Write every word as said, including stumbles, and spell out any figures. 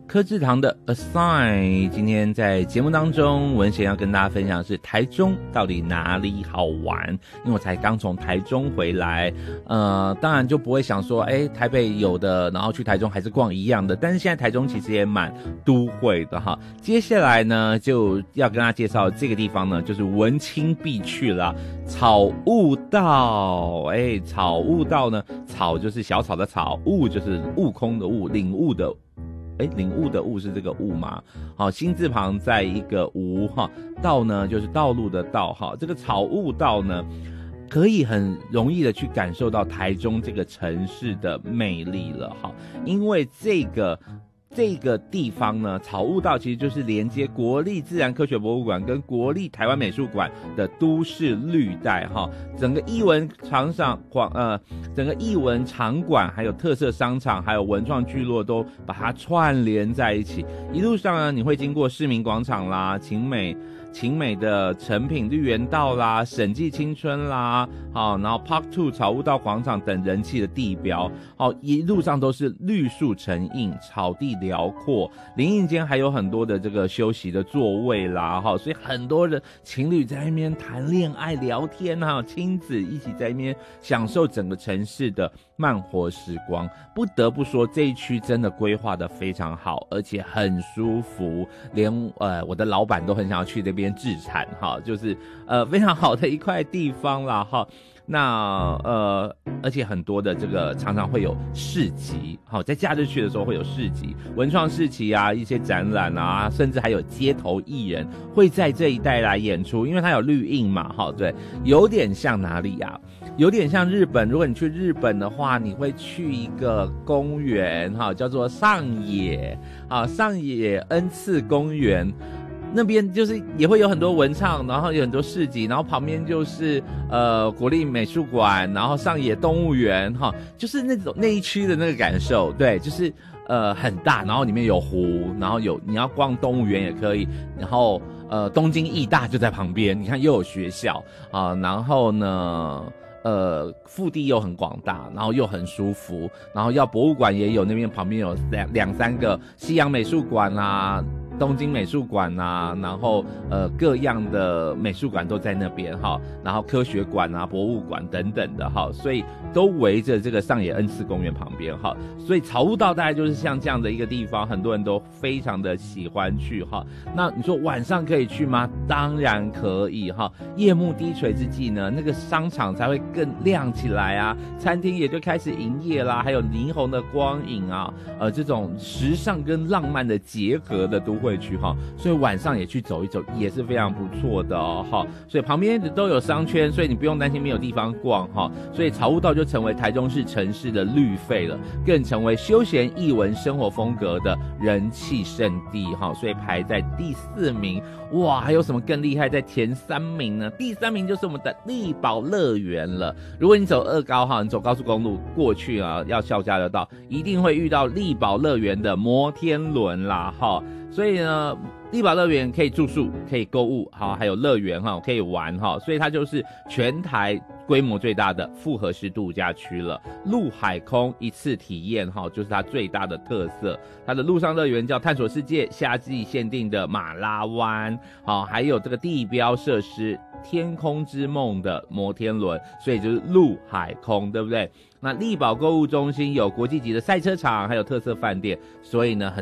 柯志堂的 Assign， 今天在节目当中，文贤要跟大家分享的是台中到底哪里好玩？因为我才刚从台中回来，呃，当然就不会想说，哎，台北有的，然后去台中还是逛一样的。但是现在台中其实也蛮都会的哈。接下来呢，就要跟大家介绍这个地方呢，就是文青必去啦，草悟道。哎，草悟道呢，草就是小草的草，悟就是悟空的悟，领悟的。哎，领悟的悟是这个悟吗？好，心字旁在一个无哈，道呢就是道路的道哈。这个草悟道呢，可以很容易的去感受到台中这个城市的魅力了哈，因为这个。这个地方呢，草悟道其实就是连接国立自然科学博物馆跟国立台湾美术馆的都市绿带哈。整个艺文场场馆呃，整个艺文场馆还有特色商场还有文创聚落都把它串联在一起。一路上呢，你会经过市民广场啦、晴美。晴美的诚品绿园道啦、审计青春啦，好，然后 Park Two 草悟道广场等人气的地标，好，一路上都是绿树成荫，草地辽阔，林荫间还有很多的这个休息的座位啦，哈，所以很多的情侣在那边谈恋爱、聊天啊，亲子一起在那边享受整个城市的慢活时光。不得不说，这一区真的规划的非常好，而且很舒服，连呃我的老板都很想要去这边。边自产哈，就是呃非常好的一块地方啦哈。那呃，而且很多的这个常常会有市集，好，在假日去的时候会有市集、文创市集啊，一些展览啊，甚至还有街头艺人会在这一带来演出，因为它有绿荫嘛，哈，对，有点像哪里啊？有点像日本。如果你去日本的话，你会去一个公园哈，叫做上野啊，上野恩赐公园。那边就是也会有很多文创，然后有很多市集，然后旁边就是呃国立美术馆，然后上野动物园哈，就是那种那一区的那个感受，对，就是呃很大，然后里面有湖，然后有你要逛动物园也可以，然后呃东京艺大就在旁边，你看又有学校啊，然后呢。呃，腹地又很广大，然后又很舒服，然后要博物馆也有，那边旁边有两两三个西洋美术馆啊，东京美术馆啊，然后呃各样的美术馆都在那边哈，然后科学馆啊、博物馆等等的哈，所以都围着这个上野恩赐公园旁边哈，所以草悟道大概就是像这样的一个地方，很多人都非常的喜欢去哈。那你说晚上可以去吗？当然可以哈，夜幕低垂之际呢，那个商场才会更亮起来啊，餐厅也就开始营业啦，还有霓虹的光影啊，呃，这种时尚跟浪漫的结合的都会区哈，所以晚上也去走一走也是非常不错的哦哈。所以旁边都有商圈，所以你不用担心没有地方逛哈。所以草悟道就成为台中市城市的绿肺了，更成为休闲艺文生活风格的人气圣地哈。所以排在第四名，哇，还有什么更厉害？在前三名呢？第三名就是我们的力宝乐园了。如果你走二高哈，你走高速公路过去啊，要孝家的道，一定会遇到力宝乐园的摩天轮啦哈。所以呢，力宝乐园可以住宿，可以购物，好，还有乐园哈，可以玩哈，所以它就是全台规模最大的复合式度假区了。陆海空一次体验哈，就是它最大的特色。它的陆上乐园叫探索世界，夏季限定的马拉湾，好，还有这个地标设施天空之梦的摩天轮，所以就是陆海空，对不对？那力宝购物中心有国际级的赛车场，还有特色饭店，所以呢，很